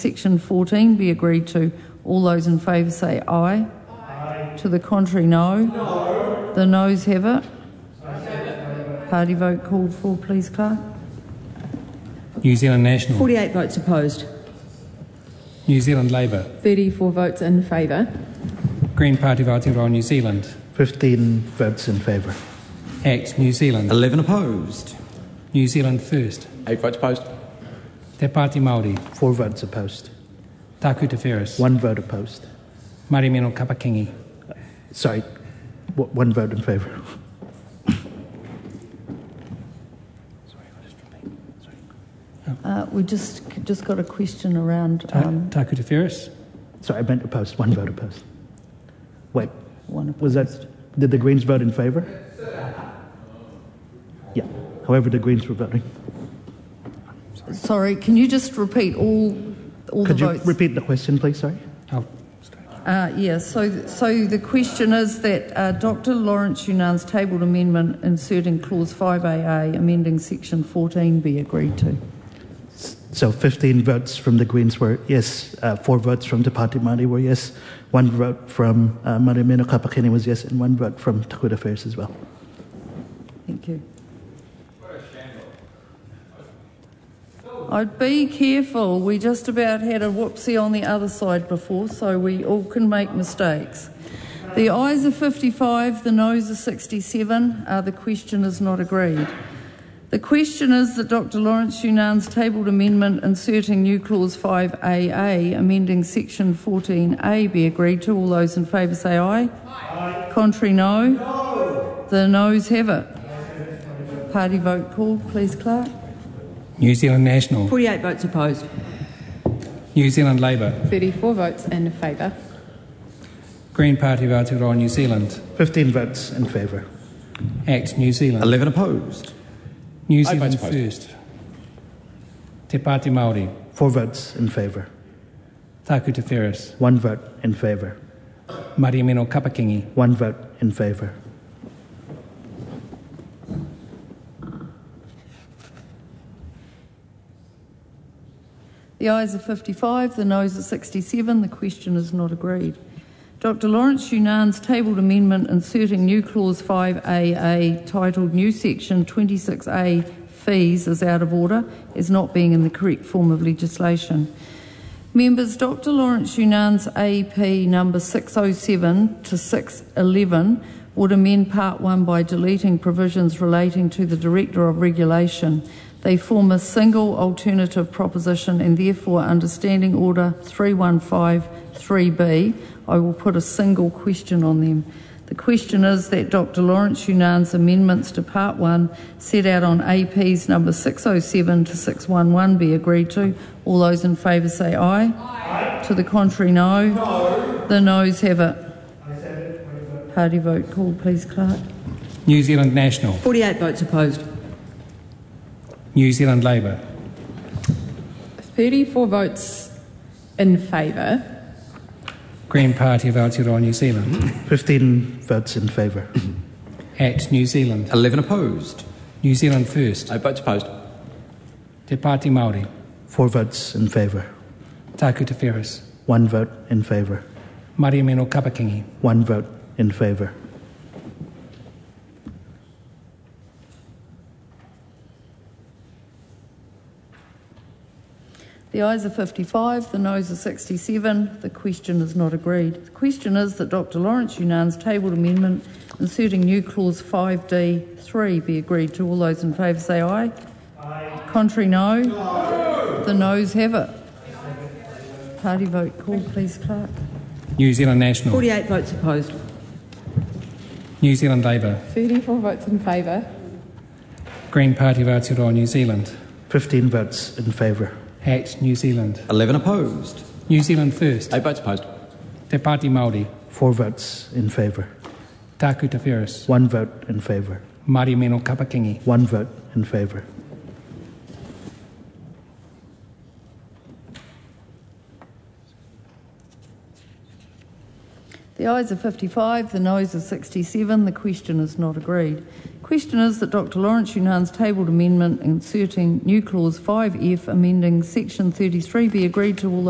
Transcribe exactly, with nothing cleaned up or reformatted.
section fourteen be agreed to. All those in favour say aye. Aye. To the contrary, no. No. The noes have it. Party vote called for, please, Clark. New Zealand National. forty-eight votes opposed. New Zealand Labour. thirty-four votes in favour. Green Party of Aotearoa New Zealand. fifteen votes in favour. Act New Zealand. eleven opposed. New Zealand First. Eight votes opposed. Te Pāti Māori. Four votes opposed. Taku Te Whereas. One vote opposed. Mari Meno Kapakingi. Sorry, w- one vote in favour. Uh, we just just got a question around Ta- um, Taku Te Whereas. Sorry, I meant opposed. One vote opposed. Wait, one opposed. was that? Did the Greens vote in favour? Yeah. However, the Greens were voting. Sorry, can you just repeat all all Could the you votes? repeat the question, please? Sorry. Oh, Uh, yeah, so so the question is that uh, Doctor Lawrence Yunan's tabled amendment inserting clause five A A, amending section fourteen, be agreed to. So fifteen votes from the Greens were yes, uh, four votes from Te Pāti Māori were yes, one vote from uh, Mari Meno Kapakini was yes, and one vote from Taku Te Whereas as well. Thank you. I'd be careful. We just about had a whoopsie on the other side before, so we all can make mistakes. The ayes are fifty-five, the noes are sixty-seven. Uh, the question is not agreed. The question is that Doctor Lawrence Yunan's tabled amendment inserting new clause five A A, amending section fourteen A, be agreed to. All those in favour say aye. Aye. Contrary, no. No. The noes have it. Party vote called, please, Clark. New Zealand National. forty-eight votes opposed. New Zealand Labour. thirty-four votes in favour. Green Party of Aotearoa New Zealand. fifteen votes in favour. Act New Zealand. eleven opposed. New Eight Zealand votes opposed. First. Te Pāti Māori. Four votes in favour. Taku Te Whereas. One vote in favour. Mari Meno Kapakingi. One vote in favour. The ayes are fifty-five, the noes are sixty-seven. The question is not agreed. Doctor Lawrence Yunan's tabled amendment inserting new clause five A A titled New Section twenty-six A Fees is out of order as not being in the correct form of legislation. Members, Doctor Lawrence Yunan's A P number six oh seven to six eleven would amend Part one by deleting provisions relating to the Director of Regulation. They form a single alternative proposition and therefore under Standing Order three one five three B, I will put a single question on them. The question is that Doctor Lawrence Yunan's amendments to Part one set out on A Ps number six oh seven to six eleven be agreed to. All those in favour say aye. Aye. To the contrary, no. No. The noes have it. Party vote called, please, Clark. New Zealand National. forty-eight votes opposed. New Zealand Labour. thirty-four votes in favour. Green Party of Aotearoa New Zealand. fifteen votes in favour. Act New Zealand. eleven opposed. New Zealand First. Eight votes opposed. Te Pāti Māori. Four votes in favour. Taku Te Whereas. One vote in favour. Mari Meno Kapakingi. One vote in favour. The ayes are fifty-five, the noes are sixty-seven. The question is not agreed. The question is that Doctor Lawrence Yunan's tabled amendment inserting new clause five D three be agreed to. All those in favour say aye. Aye. Contrary, no. No. The noes have it. Party vote called, please, Clark. New Zealand National. forty-eight votes opposed. New Zealand Labour. thirty-four votes in favour. Green Party of Aotearoa New Zealand. fifteen votes in favour. Act New Zealand. eleven opposed. New Zealand First. Eight votes opposed. Te Pāti Māori. Four votes in favour. Taku Te Whereas. One vote in favour. Mari Meno Kapakingi. One vote in favour. The ayes are fifty-five, the noes are sixty-seven. The question is not agreed. The question is that Doctor Lawrence Yunan's tabled amendment inserting new clause five F amending section thirty-three be agreed to. All